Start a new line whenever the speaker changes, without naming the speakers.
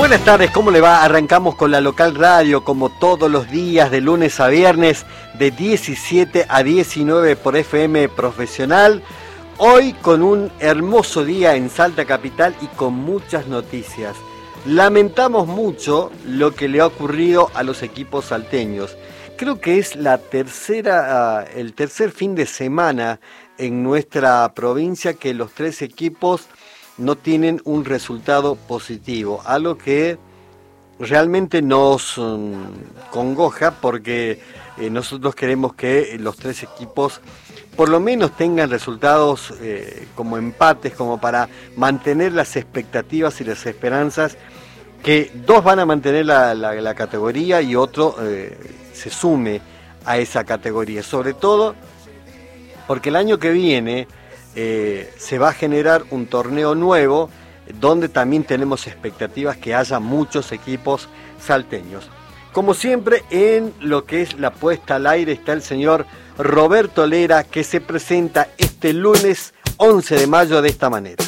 Buenas tardes, ¿cómo le va? Arrancamos con la local radio como todos los días de lunes a viernes de 17 a 19 por FM Profesional. Hoy con un hermoso día en Salta Capital y con muchas noticias. Lamentamos mucho lo que le ha ocurrido a los equipos salteños. Creo que es el tercer fin de semana en nuestra provincia que los tres equipos no tienen un resultado positivo, algo que realmente nos congoja porque nosotros queremos que los tres equipos por lo menos tengan resultados como empates, como para mantener las expectativas y las esperanzas, que dos van a mantener la categoría y otro se sume a esa categoría, sobre todo porque el año que viene se va a generar un torneo nuevo donde también tenemos expectativas que haya muchos equipos salteños. Como siempre, en lo que es la puesta al aire está el señor Roberto Lera, que se presenta este lunes 11 de mayo de esta manera.